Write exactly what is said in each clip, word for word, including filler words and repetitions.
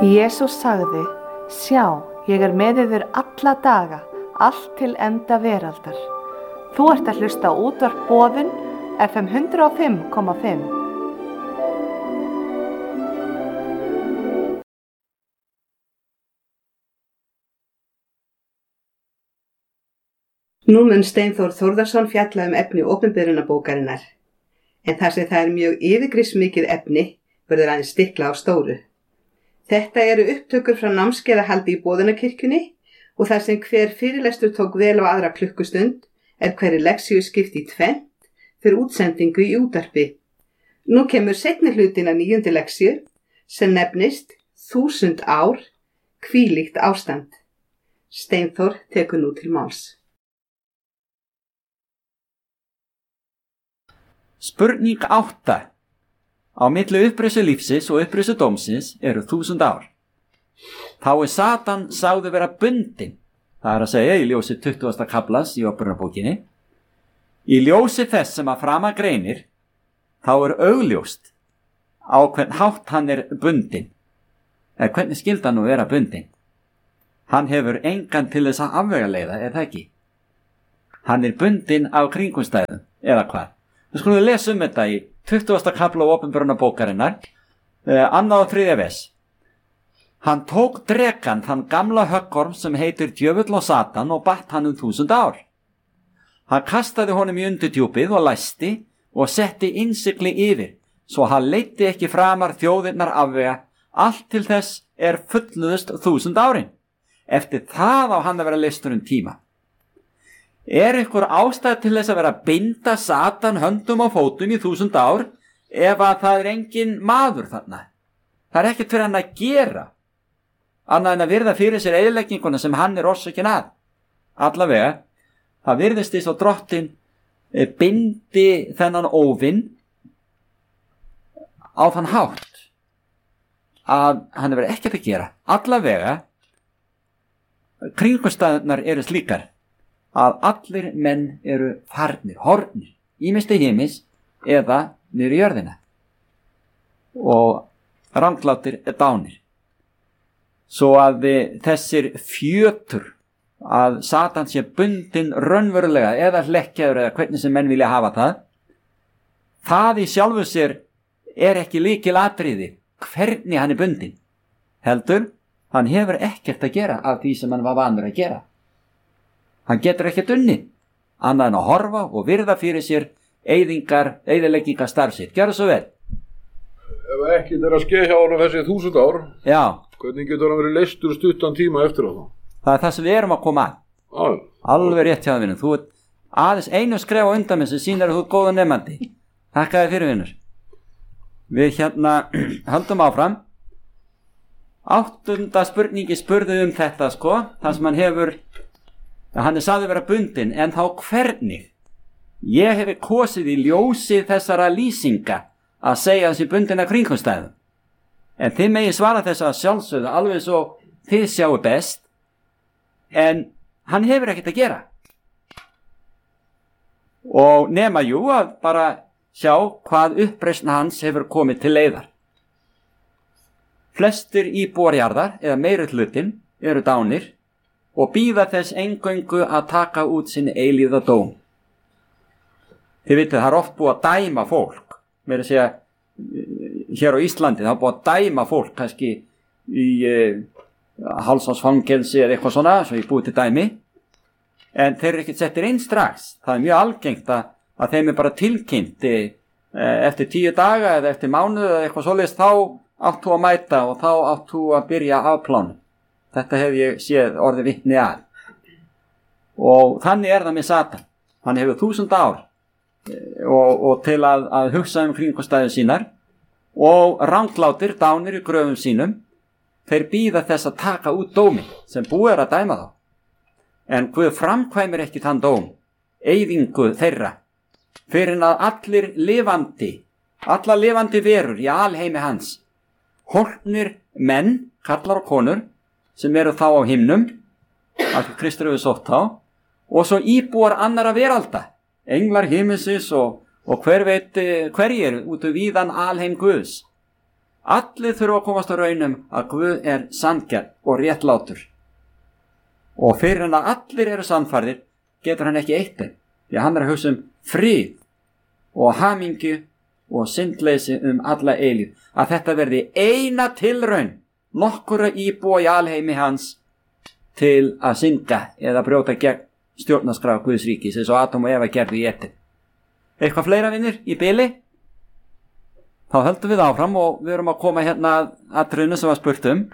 Jesús sagði, sjá, ég er með yður alla daga, allt til enda veraldar. Þú ert að hlusta á útvarp Boðun, F M hundrað og fimm komma fimm. Nú mun Steinþór Þórðarson fjalla um efni opinberunarbókarinnar, en þar sem það er mjög yfirgripsmikið efni, verður aðeins stikla á stóru. Þetta eru upptökur frá námskeiðahaldi í Boðunarkirkjunni og þar sem hver fyrirlestur tók vel á aðra klukkustund er hverri leksíu skipt í tvennt fyrir útsendingu í útvarpi. Nú kemur seinni hlutin af níundu leksíu sem nefnist Þúsund ár, hvílíkt ástand. Steinþór tekur nú til máls. Spurning átta. Á milli upprisu lífsins og upprisu dómsins eru þúsund ár. Þá er Satan sagður vera bundinn, það er að segja í ljósi tuttugasta kaflas í Opinberunarbókinni. Í ljósi þess sem að framan greinir, þá er augljóst á hvern hátt hann er bundinn. En hvernig skyldi hann nú vera bundinn? Hann hefur engan til þess að afvegaleiða, er það ekki? Hann er bundinn af kringumstæðum, eða hvað? Við skulum við lesa um þetta í tuttugasta kafla Opinberunarbókarinnar, eh, annað og þriðja vers. Hann tók drekann, þann gamla höggorm sem heitir djöfull og Satan og batt hann um þúsund ár. Hann kastaði honum í undirdjúpið og læsti og setti innsigli yfir, svo hann leiddi ekki framar þjóðirnar afvega, allt til þess er fullnuðust þúsund árin. Eftir það á hann að vera leystur um tíma. Er ykkur ástæð til þess að vera að binda Satan höndum og fótum í þúsund ár ef að það er engin maður þarna? Það er ekkert fyrir hann að gera, annað en að virða fyrir sér eyðilegginguna sem hann er orsökin að. Allavega, það virðist þess að drottin bindi þennan óvinn á þann hátt að hann er verið ekkert að gera. Allavega, kringumstæðurnar eru slíkar að allir menn eru farnir, horfnir, ýmist til himins eða niður í jörðina og ranglátir dánir. Svo að þessir fjötur að Satan sé bundinn raunverulega eða hlekkjaður eða hvernig sem menn vilja hafa það, það í sjálfu sér er ekki lykilatriði hvernig hann er bundinn. Heldur, hann hefur ekkert að gera af því sem hann var vanur að gera. Hann getur ekkert unnið, annað en að horfa og virða fyrir sér eyðingar, eyðileggingar starfsitt. Gjörðu svo vel. Ef ekkert er að skeið hjá honum þessi þúsund ár, já, hvernig getur hann verið leystur stuttan tíma eftir á það? Það er það sem við erum að koma að. Já. Alveg rétt hjá það, vinnur. Þú ert aðeins einu skref á undan með sem sýnar að þú ert góða nefnandi. Þakka þér fyrir, vinnur. Við hérna höldum áfram. Áttunda spurningi spurði um þetta, sko, þar sem hann hefur Hann er sagði vera bundinn, en þá hvernig? Ég hefi kosið í ljósi þessara lýsinga að segja þessi bundin að kringumstæðum. En þið megi svara þess að sjálfsögðu alveg svo þið sjáu best, en hann hefur ekkert að gera. Og nema jú að bara sjá hvað uppreisn hans hefur komið til leiðar. Flestir íbúar jarðar, eða meiri hlutin, eru dánir, og bíða þess eingöngu að taka út sinn eilífða dóm. Þið vitið, það er oft búið að dæma fólk. Mér er að segja, hér á Íslandi, það er búið að dæma fólk, kannski í eh, hálfsársfangelsi eða eitthvað svona, svo ég búið til dæmi. En þeir eru ekkert settir inn strax. Það er mjög algengt að, að þeim er bara tilkynnt eh, eftir tíu daga eða eftir mánuð eða eitthvað svoleiðis, þá átt þú að mæta og þá átt þú að byrja afplánu. Þetta hef ég séð orðið vitni að. Og þannig er það með Satan. Hann hefur þúsund ár og, og til að, að hugsa um kringumstæður sínar og ranglátir dánir í gröfum sínum, þeir bíða þess að taka út dóminn sem búið er að dæma þá. En Guð framkvæmir ekki þann dóm, eyðingu þeirra, fyrir að allir lifandi, alla lifandi verur í alheimi hans, horfnir menn, karlar og konur, sem eru þá á himnum, að Kristur hefur sótt þá, og svo íbúar annara veralda, englar himinsins og, og hver veit hverjir út af víðan alheim Guðs. Allir þurfa að komast á raunum að Guð er sanngjarn og réttlátur. Og fyrir hann að allir eru sannfærðir getur hann ekki eitt þeim, því að hann er að hugsa um frið og hamingju og syndleysi um alla eilíð, að þetta verði eina tilraun nokkura íbúa í alheimi hans til að synda eða brjóta gegn stjórnarskrá Guðs ríkis, eins og Adam og Eva gerðu í Eden. Eitthvað fleira, vinnir, í bili? Þá höldum við áfram og við erum að koma hérna að atriðinu sem var spurt um.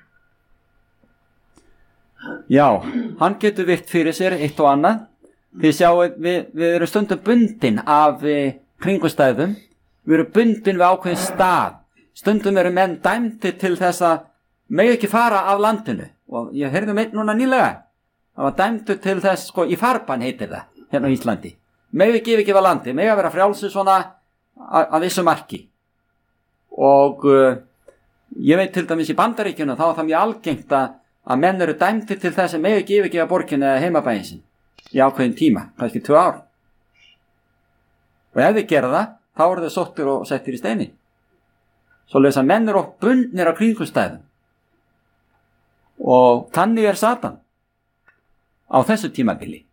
Já, hann getur virt fyrir sér eitt og annað. Þið sjáum, við, við erum stundum bundin af eh, kringumstæðum. Við erum bundin við ákveðin stað. Stundum eru menn dæmdi til þess að megi ekki fara af landinu. Og ég heyrði um einn núna nýlega. Það var dæmdu til þess, sko, í farbann heitir það, hérna á Íslandi. Megi ekki ekki af landi, megi að vera frjálsi svona að vissu marki. Og uh, ég veit til dæmis í Bandaríkjunum þá er það mjög algengt að, að menn eru dæmdir til þess að megi ekki yfirgefa borginu eða heimabæinn sinn í ákveðin tíma, kannski tvö ár. Og ef þið gera það, þá eru þið sóttir og settir í steini. Svoleiðis að menn eru bundnir á kringumstæðum. Og þannig er Satan á þessu tímabili.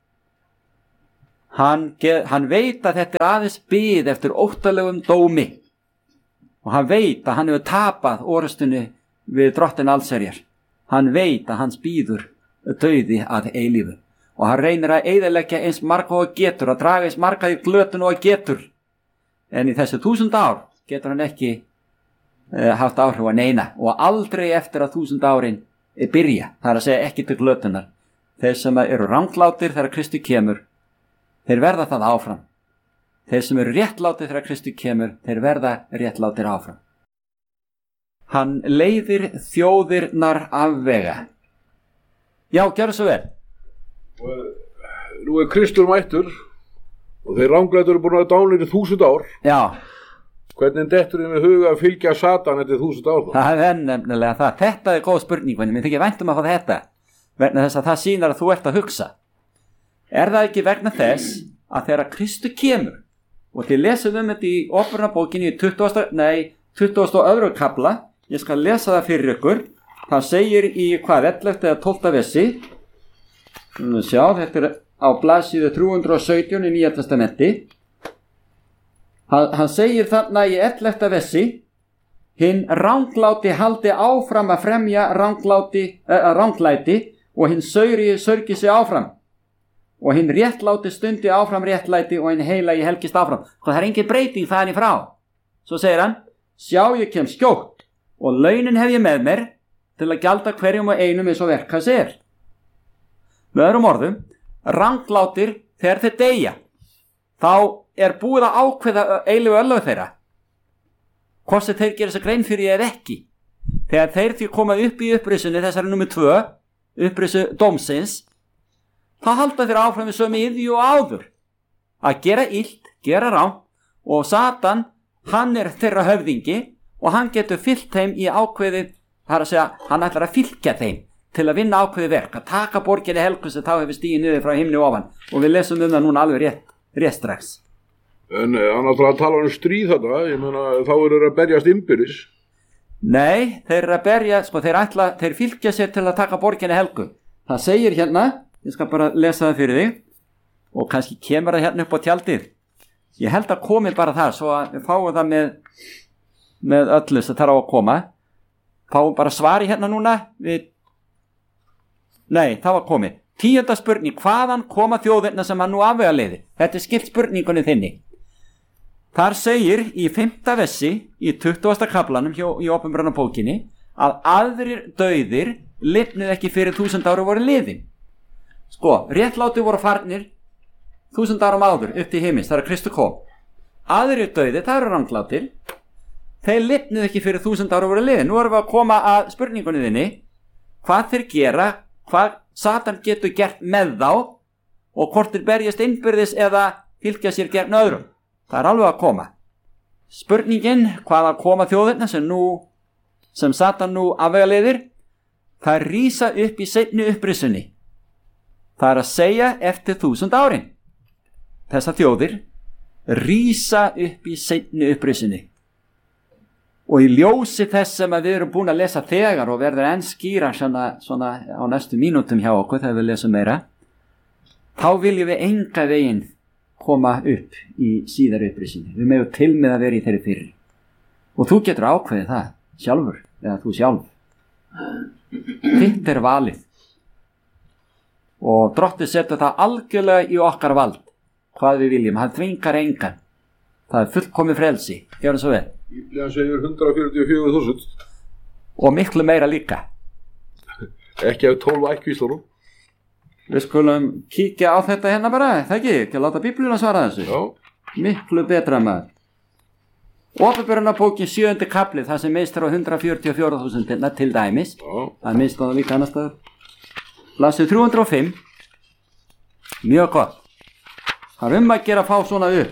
Hann, hann veit að þetta er aðeins bið eftir óttalegum dómi. Og hann veit að hann hefur tapað orustunni við drottin allsherjar. Hann veit að hans bíður dauði að eilífu. Og hann reynir að eyðileggja eins marga og getur, að draga eins marga í glötun og getur. En í þessu þúsund ár getur hann ekki uh, haft áhrif að neina. Og aldrei eftir að þúsund árin er byrja. Það er að segja ekki til glötunar. Þeir sem eru ranglátir þegar Kristi kemur, þeir verða það áfram. Þeir sem eru réttlátir þegar Kristi kemur, þeir verða réttlátir áfram. Hann leiðir þjóðirnar af vega. Já, gjörðu svo vel. Nú er Kristur mættur og þeir ranglætur eru búin að dánir í þúsund ár. Já. Hvernig dettur þeim í huga að fylgja Satan eftir þúsund ár? Það er nefnilega það. Þetta er góð spurning, en mér þykir vænt um að fá þetta. Vegna þess að það sýnar að þú ert að hugsa. Er það ekki vegna þess að þegar Kristur kemur, og þið lesum um þetta í Opinberunarbókinni í tuttugasta, nei, tuttugasta og öðrum kafla, ég skal lesa það fyrir ykkur. Það segir í hvað, ellefta eða tólfta versi. Sjá, þetta er á blaðsíðu þrjú hundruð og sautján í Nýja testamenti. Hann, hann segir þarna í ellefta versi: hinn rangláti haldi áfram að fremja rangláti, eh, ranglæti, og hinn sauri sörgi sig áfram. Og hinn réttláti stundi áfram réttlæti og hinn heilagi helgist áfram. Hvað, það er engin breyting þaðan í frá. Svo segir hann: sjá, ég kem skjótt og launin hef ég með mér til að gjalda hverjum og einum eins og verk hans er. Með öðrum orðum, ranglátir þegar þeir deyja, þá er búið að ákveða eilífu örlög þeirra. Hvort sem þeir gera þess að grein fyrir eða ekki. Þegar þeir því koma upp í upprisunni, þessari númer tvö, upprisu dómsins, þá halda þeir áfram við sömu iðju og áður. Að gera illt, gera rán, og Satan, hann er þeirra höfðingi og hann getur fyllt þeim í ákveðið, það er að segja, hann ætlar að fylgja þeim til að vinna ákveðið verk, að taka borginni helgu sem þá hefur stigið niður frá himni ofan. Og við lesum um það núna alveg rétt, rétt strax. En hann ætlar að tala um stríð þetta, ég meina þá eru þeir að berjast innbyrðis. Nei, þeir eru að berja, sko, þeir ætla, þeir fylgja sér til að taka borginni helgu. Það segir hérna, ég skal bara lesa það fyrir þig, og kannski kemur það hérna upp á tjaldið. Ég held að komi bara þar, svo að við fáum það með, með öllu sem þarf á að koma. Fáum bara svari hérna núna við, nei, það var komið. Tíunda spurning, hvaðan koma þjóðirna sem hann nú afvegaleiði? Þetta er skipt spurningunni þinni. Þar segir í fimmta versi í tuttugasta kaflanum í Opinberunarbókinni að aðrir dauðir lifnuð ekki fyrir þúsund ára voru liðin. Sko, réttláti voru farnir þúsund árum áður upp til himins, þar að Kristur kom. Aðrir dauðir, það eru ranglátir, þeir lifnuð ekki fyrir þúsund ára voru liðin. Nú erum við að koma að spurningunni þinni, hvað þeir gera, hvað Satan getur gert með þá og hvort þeir berjast innbyrðis eða fylgja sér gegn öðrum. Það er alveg að koma. Spurningin, hvað að koma þjóðirna sem nú, sem Satan nú afvegaleiðir, það rísa upp í seinni upprisunni. Það er að segja eftir þúsund árin. Þessar þjóðir rísa upp í seinni upprisunni. Og í ljósi þess sem að við erum búin að lesa þegar og verður enn skýra svona, svona á næstu mínútum hjá okkur þegar við lesum meira, þá viljum við enga veginn koma upp í síðar upprisinni. Við megum til með að vera í þeirri fyrir. Og þú getur ákveðið það sjálfur, eða þú sjálf. Þitt er valið. Og Drottinn setur það algjörlega í okkar vald, hvað við viljum. Hann þvingar engan. Það er fullkomið frelsi. Gjörðu svo vel. Bíblian segir hundrað fjörutíu og fjögur þúsund. Og miklu meira líka. Ekki af tólf ættkvíslunum. Við skulum kíkja á þetta hérna bara, það ekki, ekki að láta Biblíuna svara þessu. Já. Miklu betra maður. Opinberunarbókin sjöundi kafli, það sem minnst er á hundrað fjörutíu og fjögur þúsund til dæmis. Já. Það er minnst á það líka annar staðar. Lasið þrjú hundruð og fimm. Mjög gott. Það er um að gera að fá svona upp.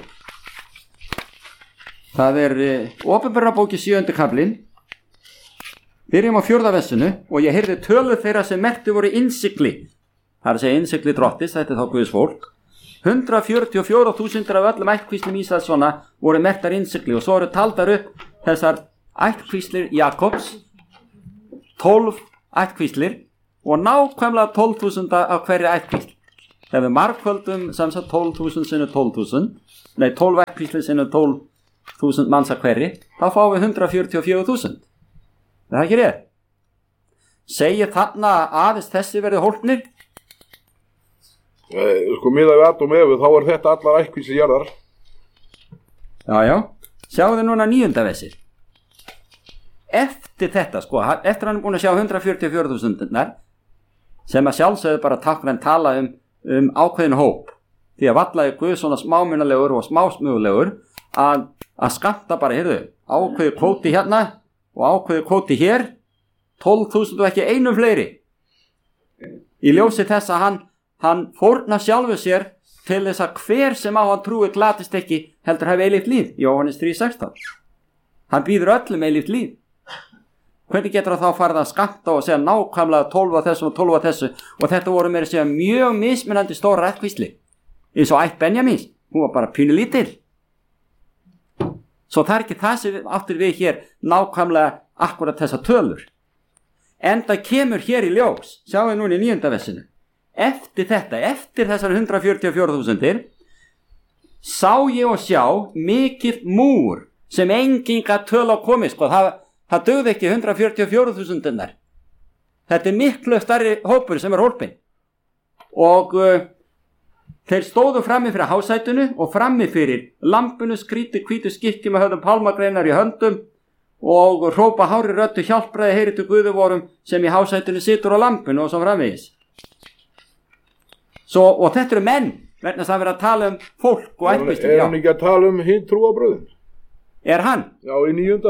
Það er uh, opinberunarbókin sjöundi kaflin. Byrjum á fjórða versinu og ég heyrði tölu þeirra sem merktu voru innsigli. Það er að segja innsigli Drottis, þetta er þá Guðs fólk. hundrað fjörutíu og fjögur þúsund af öllum ættkvíslum Ísraelssona voru merktar innsigli og svo eru taldar upp þessar ættkvíslir Jakobs, tólf ættkvíslir og nákvæmlega tólf þúsund af hverju ættkvísl. Ef við margföldum sem sagt tólf þúsund sinni tólf þúsund, nei tólf ættkvíslir sinni tólf þúsund manns að hverri, þá fáum við hundrað fjörutíu og fjögur þúsund. Er það ekki rétt? Segir þarna að aðeins þessi verði hólpnir? Eh, sko miðað við Adam og Evu, þá er þetta allar ættkvíslir jarðar. Já, já. Sjáu þið núna níunda versið. Eftir þetta, sko, eftir hann er búin að sjá hundrað fjörutíu og fjögur þúsundnar, sem að sjálfsögðu bara táknrænt tala um, um ákveðin hóp, því að vallaði Guð svona smámunalegur og smásmögulegur að, að skammta bara, heyrðu, ákveði kvóti hérna og ákveði kvóti hér, tólf þúsund og ekki einum fleiri. Í ljósi þess að hann, hann fórna sjálfu sér til þess að hver sem á hann trúi glatist ekki heldur hafi eilíft líf, Jóhannes þrjú sextán. Hann býður öllum eilíft líf. Hvernig getur það þá farið að skammta og segja nákvæmlega tólf af þessu og tólf af þessu og þetta voru meira að segja mjög mismunandi stóra ættkvísli. Eins og ætt Benjamins, hún var bara pínu lítil. Svo það er ekki það sem áttur við hér nákvæmlega akkurat þessa tölur. Enda kemur hér í ljós, sjáum við núna í níunda versinu. Eftir þetta, eftir þessar hundrað fjörutíu og fjögur þúsundir, sá ég og sjá mikill múr sem enginn gat töl á komið, sko, það, það dugði ekki hundrað fjörutíu og fjögur þúsundirnar. Þetta er miklu stærri hópur sem er hólpinn. Og uh, þeir stóðu frammi fyrir hásætunu og frammi fyrir lampinu, skríti, hvítu skikki með höfðum pálmagreinar í höndum og hrópa hári röddu hjálpraði heyritu Guði vorum sem í hásætunu situr á lampinu og svo framvegis. Svo, og þetta eru menn, verðin að það vera að tala um fólk og ættkvísli. Er hann ekki að tala um hinn trúarbröðin? Er hann? Já, í níunda.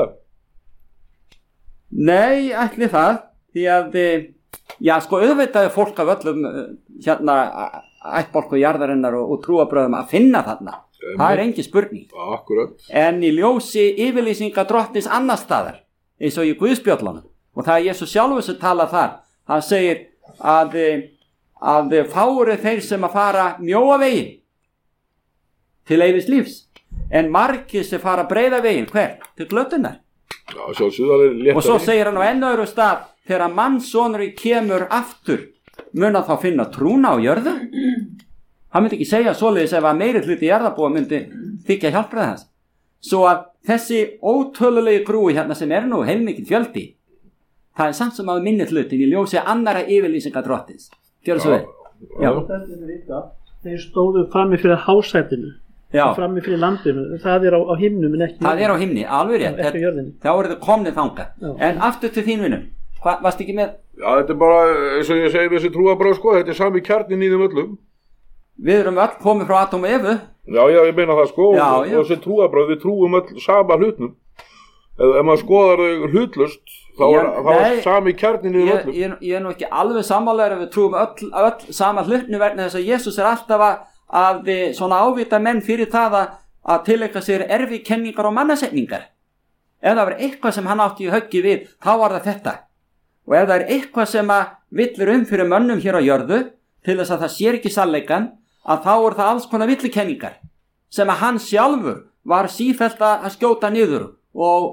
Nei, ætli það, því að, já, sko, auðvitaði fólk af öllum, hérna, ættbálku jarðarinnar og, og trúarbröðum að finna þarna. En það er engin spurning. Akkurat. En í ljósi yfirlýsinga Drottins annar staðar, eins og í Guðspjöllunum, og það er Jesús sjálfur sem tala þar, hann segir að, að fáir þeir sem að fara mjóa veginn til eilífs lífs, en margir sem fara breiða veginn, hver? Til glötunar. Já, sjálfsögðu. Og svo segir hann á enn öðru stað, þegar mannssonurinn kemur aftur, mun að þá finna trúna á jörðu. Hann myndi ekki segja svoleiðis ef að meiri hluti jarðarbúa myndi þykja hjálpraði hans. Svo að þessi ótölulegi grúi hérna sem er nú heilmikið fjöldi, það er samt sem að minni hlutin í ljósi annara yfirlýsinga Drottins. Gjör svo vel. Já. Þeir stóðu frammi fyrir hásætinu, frammi fyrir landinu, það er á, á himnum en ekki það er á himni, alveg rétt. ekki jörðinni. Þá eru þau komnið þangað. Já. En aftur til þín vinum, hvað varst ekki með? Já, þetta er bara, eins og ég segi með þessi trúarbröð, sko, þetta er sami kjarnin í þeim öllum. Við erum öll komið frá Adam og Evu. Já, já, ég meina það, sko, já, og, já. og þessi trúarbröð, við trúum öll sama hlutnum. Ef, ef maður skoðar þau hlutlust, þá er, þá er sami kjarnin í þeim ég, öllum. ég, ég er nú ekki alveg sammálaður ef við trúum öll, öll sama hlutnu vegna þess að Jesús er alltaf að, að svona ávita menn fyrir það að, að tileika sér erfikenningar og mannasetningar. Ef það var eitthvað sem hann átti í höggi við, þá var það þetta. Og ef það er eitthvað sem að villir um fyrir mönnum hér á jörðu, til þess að það sér ekki sannleikann, að þá er það alls konar villikenningar, sem að hann sjálfur var sífellt að skjóta niður og,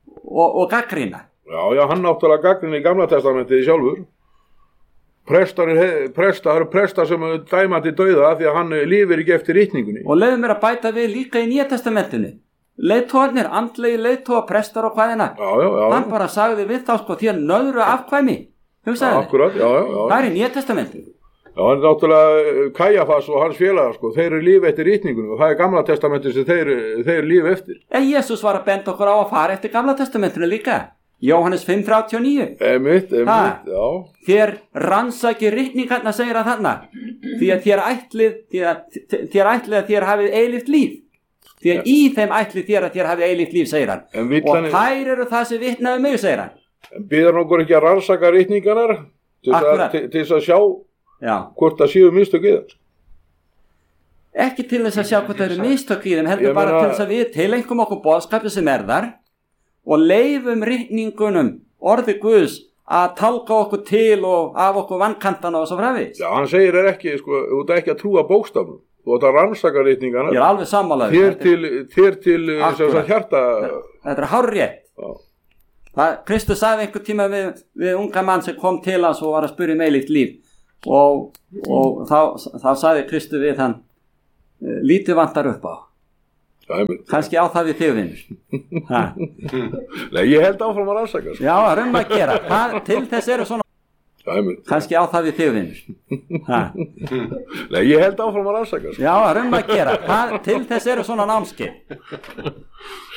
og, og gaggrina. Já, já, hann náttúrulega gagnrýnir í Gamla testamentið sjálfur. Prestar, prestar, það eru prestar sem dæma til dauða því að hann lifir ekki eftir ritningunni. Og leiðum mér að bæta við líka í Nýja testamentinu. Leiðtóðarnir, andlegi leiðtóða, prestar og hvaðina. Já, já, já. Hann bara sagði við þá sko þér nöðru afkvæmi. Hugsaði þið? Akkurat, já, já, já. Það er í Nýja testamentinu. Já, hann er náttúrulega Kæjafass og hans félagar sko, þeir eru lífi eftir ritningunni og það er Gamla testamentinu sem þeir, þeir lífi eftir. En Jesús var að benda okkur á að fara eftir Gamla testamentinu líka. Jóhannes fimm þrjátíu og níu. Emitt, emitt, já. Þér rannsaki ritningarna segir að þarna. Því að þér ætlið, því að, þér ætlið að þér hafið eilíft líf. Því að ja. Í þeim ætlið þér að þér hafið eilíft líf, segir hann. Og hann... þær eru það sem vitnaði mig, segir hann. En býður nokkur ekki að rannsaka ritningarnar til þess að sjá já. Hvort það séu mistök í það? Ekki til þess að sjá hvort það eru mistök í þeim, heldur bara meina... til þess að við tilengum okkur boðskapið sem er þar og leifum ritningunum orði Guðs að talka okkur til og af okkur vankantana og svo framvegis. Já, hann segir er ekki, sko, þú ert ekki að trúa bókstafnum, þú ert að rannsaka ritningana. Ég er alveg sammálaður. Þér til, þér til sem sagt hjarta. Þetta er hárrétt. Það, Kristus sagði einhver tíma við, við unga mann sem kom til hans og var að spyrja um eilíft líf og, og þá, þá sagði Kristus við hann, lítið vantar upp á. Kannski á það við þig vinnur. Nei, ég held áfram að rannsaka. Já, það er um að gera. Hvað, til þess eru svona kannski á það við þig vinnur. Nei, ég held áfram að rannsaka. Já, það er um að gera. Hvað, til þess eru svona námskeið.